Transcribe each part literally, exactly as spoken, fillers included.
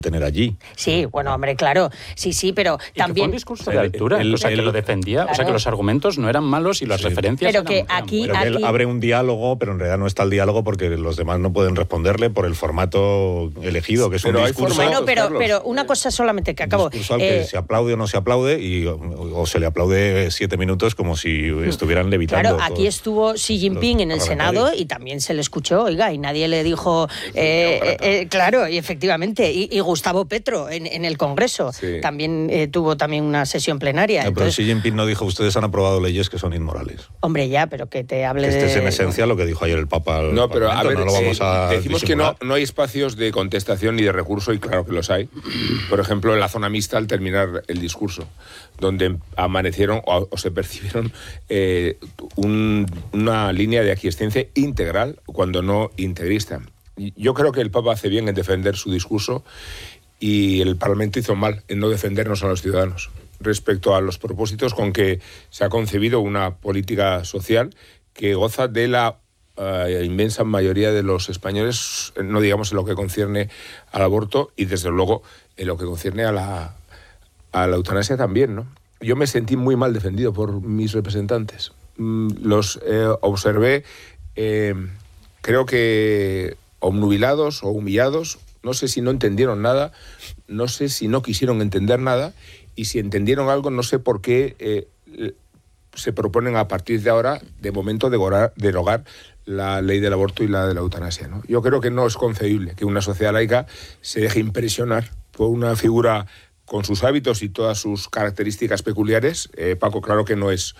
tener allí. Sí, bueno, hombre, claro, sí, sí, pero y también... Que fue un discurso de altura, el, el, o sea, el, que lo defendía, claro. O sea, que los argumentos no eran malos y las sí. referencias pero eran, que eran aquí, pero que aquí... él abre un diálogo, pero en realidad no está el diálogo porque los demás no pueden responderle por el formato elegido, que es pero un discurso... Bueno, pero, pero una cosa solamente que acabo... Un discurso al que eh, se aplaude o no se aplaude y, o, o se le aplaude siete minutos como si estuvieran levitando. Claro, aquí estuvo Xi Jinping en el Senado y también se le escuchó, oiga, y nadie le dijo... Eh, eh, eh, claro, y efectivamente, y, y Gustavo Petro en, en el Congreso sí. también eh, tuvo también una sesión plenaria. No, entonces... pero Xi Jinping no dijo, ustedes han aprobado leyes que son inmorales. Hombre, ya, pero que te hable que este de... es en esencia lo que dijo ayer el Papa al No, pero a ver, no lo vamos eh, a decimos disimular. que no, no hay espacios de contestación ni de recurso, y claro que los hay. Por ejemplo, en la zona mixta al terminar el discurso, donde amanecieron o, o se percibieron eh, un, una línea de aquiescencia integral, cuando no integrista. Yo creo que el Papa hace bien en defender su discurso y el Parlamento hizo mal en no defendernos a los ciudadanos respecto a los propósitos con que se ha concebido una política social que goza de la uh, inmensa mayoría de los españoles, no digamos en lo que concierne al aborto y desde luego en lo que concierne a la, a la eutanasia también, ¿no? Yo me sentí muy mal defendido por mis representantes. Los eh, observé, eh, creo que obnubilados o humillados, no sé si no entendieron nada, no sé si no quisieron entender nada, y si entendieron algo, no sé por qué eh, se proponen a partir de ahora, de momento, derogar, derogar la ley del aborto y la de la eutanasia, ¿no? Yo creo que no es concebible que una sociedad laica se deje impresionar por una figura con sus hábitos y todas sus características peculiares. Eh, Paco, claro que no es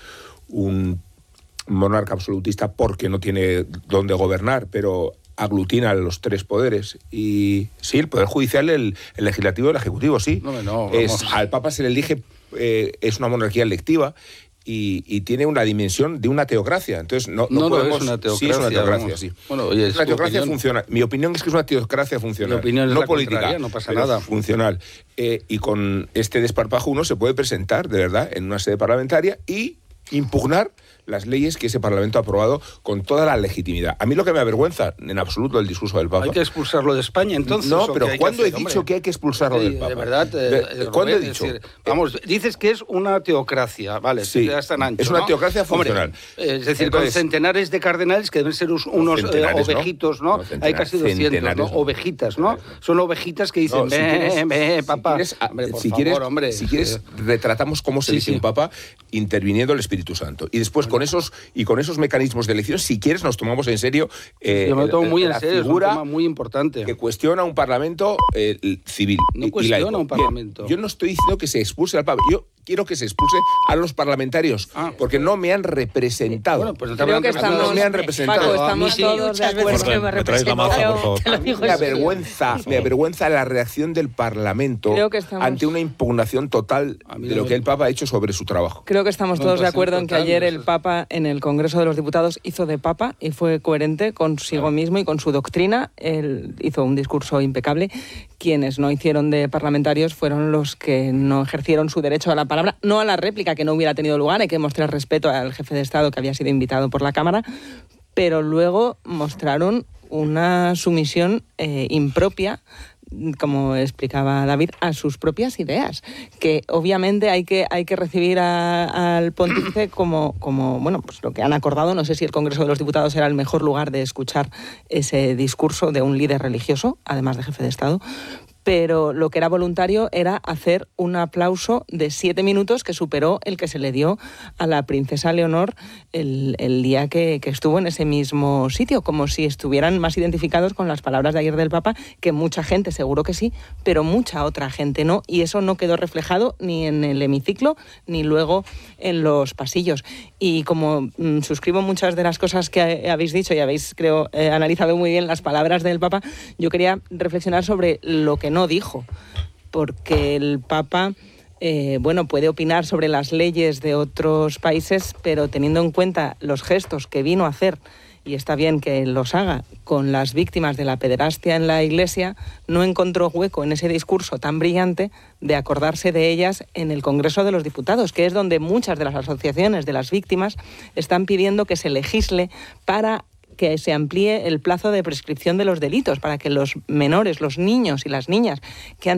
un monarca absolutista porque no tiene dónde gobernar, pero aglutina los tres poderes. Y sí, el Poder Judicial, el, el Legislativo y el Ejecutivo, sí. No, no, es, al Papa se le elige, eh, es una monarquía electiva y, y tiene una dimensión de una teocracia. Entonces, no, no, no podemos... No, es una teocracia. Sí, es una teocracia, sí. Bueno, oye, es una teocracia funcional. Mi opinión es que es una teocracia funcional. Mi opinión es no la política, no pasa nada. Funcional. Eh, y con este desparpajo uno se puede presentar, de verdad, en una sede parlamentaria y impugnar las leyes que ese Parlamento ha aprobado con toda la legitimidad. A mí lo que me avergüenza en absoluto del discurso del Papa... ¿Hay que expulsarlo de España, entonces? No, pero ¿cuándo he hacer, dicho hombre? que hay que expulsarlo sí, del Papa? De verdad, de, eh, ¿Cuándo Rubén, he dicho? Decir, vamos, dices que es una teocracia, vale, sí, ya tan ancho, es una ¿no? teocracia funcional. Hombre, es decir, Entonces, con centenares de cardenales que deben ser unos eh, ovejitos, ¿no? no, no Hay casi doscientos, ¿no? no. Ovejitas, ¿no? Son ovejitas que dicen, no, si ve, quieres, ve, papá. Si quieres, hombre, por si favor, quieres, hombre. Si quieres retratamos cómo se sí, elige sí. un Papa interviniendo el Espíritu Santo. Y después bueno. con esos y con esos mecanismos de elección, si quieres, nos tomamos en serio eh, Yo me lo tomo muy la en serio, figura es un tema muy importante. Que cuestiona un Parlamento eh, civil. No y, cuestiona y laico. un Parlamento. Bien, yo no estoy diciendo que se expulse al Papa. Yo quiero que se expulse a los parlamentarios, ah, porque no me han representado. Bueno, pues creo que estamos, no me han representado. Paco, estamos sí, todos de acuerdo. Que me me traes la maza, por favor. Me avergüenza, me avergüenza la reacción del Parlamento estamos... ante una impugnación total de lo que el Papa ha hecho sobre su trabajo. Creo que estamos no, todos de pues acuerdo en que total, ayer no el sé. Papa en el Congreso de los Diputados hizo de Papa y fue coherente consigo claro. mismo y con su doctrina. Él hizo un discurso impecable. Quienes no hicieron de parlamentarios fueron los que no ejercieron su derecho a la palabra, no a la réplica, que no hubiera tenido lugar. Hay que mostrar respeto al jefe de Estado que había sido invitado por la Cámara, pero luego mostraron una sumisión eh, impropia, como explicaba David, a sus propias ideas, que obviamente hay que, hay que recibir a, al pontífice como, como, bueno, pues lo que han acordado. No sé si el Congreso de los Diputados era el mejor lugar de escuchar ese discurso de un líder religioso, además de jefe de Estado, pero lo que era voluntario era hacer un aplauso de siete minutos que superó el que se le dio a la princesa Leonor el, el día que, que estuvo en ese mismo sitio, como si estuvieran más identificados con las palabras de ayer del Papa, que mucha gente seguro que sí, pero mucha otra gente no, y eso no quedó reflejado ni en el hemiciclo ni luego en los pasillos. Y como mmm, suscribo muchas de las cosas que habéis dicho y habéis, creo, eh, analizado muy bien las palabras del Papa, yo quería reflexionar sobre lo que no dijo, porque el Papa eh, bueno, puede opinar sobre las leyes de otros países, pero teniendo en cuenta los gestos que vino a hacer, y está bien que los haga, con las víctimas de la pederastia en la Iglesia, no encontró hueco en ese discurso tan brillante de acordarse de ellas en el Congreso de los Diputados, que es donde muchas de las asociaciones de las víctimas están pidiendo que se legisle para que se amplíe el plazo de prescripción de los delitos, para que los menores, los niños y las niñas que han